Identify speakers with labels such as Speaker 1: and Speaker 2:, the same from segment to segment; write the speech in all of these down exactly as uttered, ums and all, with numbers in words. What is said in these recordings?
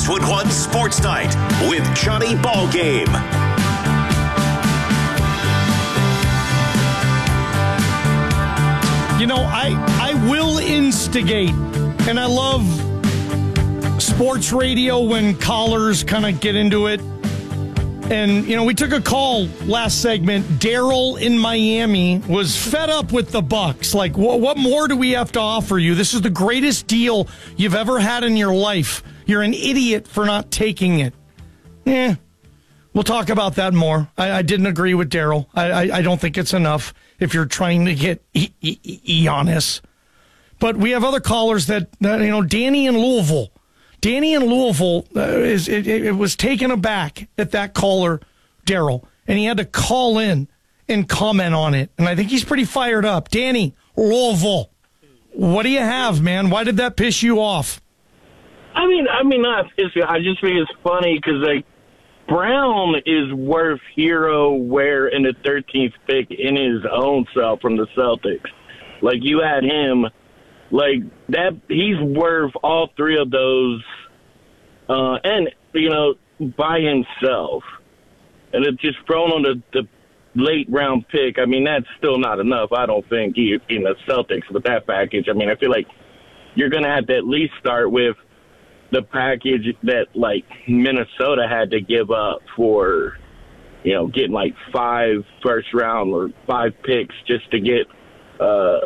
Speaker 1: Westwood One Sports Night with Johnny Ballgame.
Speaker 2: You know, I, I will instigate, and I love sports radio when callers kind of get into it. And, you know, we took a call last segment. Daryl in Miami was fed up with the Bucks. Like, wh- what more do we have to offer you? This is the greatest deal you've ever had in your life. You're an idiot for not taking it. Eh, we'll talk about that more. I, I didn't agree with Daryl. I, I, I don't think it's enough if you're trying to get e- e- e- Giannis. But we have other callers that, that, you know, Danny in Louisville. Danny in Louisville uh, is it, it was taken aback at that caller, Daryl, and he had to call in and comment on it. And I think he's pretty fired up. Danny, Louisville, what do you have, man? Why did that piss you off?
Speaker 3: I mean, I mean, not it's, I just think it's funny because like Brown is worth hero wear in the thirteenth pick in his own self from the Celtics. Like you had him. Like that, he's worth all three of those, uh, and you know, by himself. And it's just thrown on the, the late round pick. I mean, that's still not enough. I don't think in the Celtics with that package. I mean, I feel like you're going to have to at least start with the package that like Minnesota had to give up for, you know, getting like five first round or five picks just to get. Uh,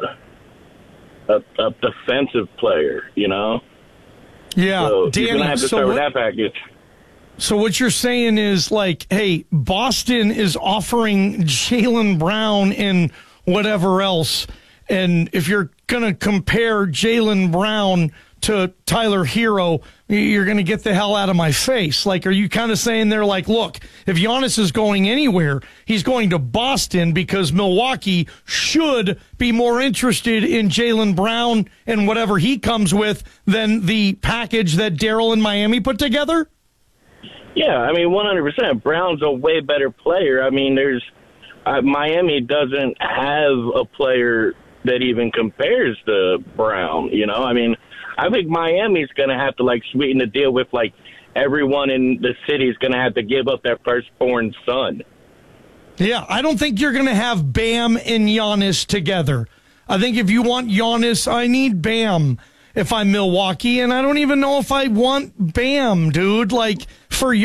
Speaker 3: A, a defensive player, you know?
Speaker 2: Yeah,
Speaker 3: so
Speaker 2: Danny,
Speaker 3: you're going to have to
Speaker 2: so
Speaker 3: start
Speaker 2: what,
Speaker 3: with that package.
Speaker 2: So what you're saying is, like, hey, Boston is offering Jaylen Brown and whatever else, and if you're going to compare Jaylen Brown to Tyler Hero, you're going to get the hell out of my face. Like, are you kind of saying they're like, look, if Giannis is going anywhere, he's going to Boston because Milwaukee should be more interested in Jaylen Brown and whatever he comes with than the package that Daryl in Miami put together?
Speaker 3: Yeah, I mean, one hundred percent. Brown's a way better player. I mean, there's uh, Miami doesn't have a player that even compares to Brown, you know? I mean, I think Miami's going to have to, like, sweeten the deal with, like, everyone in the city is going to have to give up their firstborn son.
Speaker 2: Yeah, I don't think you're going to have Bam and Giannis together. I think if you want Giannis, I need Bam if I'm Milwaukee, and I don't even know if I want Bam, dude. Like, for